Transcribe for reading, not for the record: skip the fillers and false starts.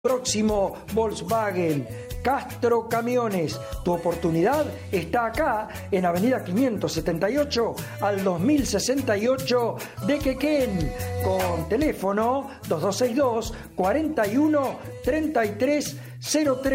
Próximo Volkswagen, Castro Camiones. Tu oportunidad está acá en Avenida 578 al 2068 de Quequén, con teléfono 2262 41 33 03.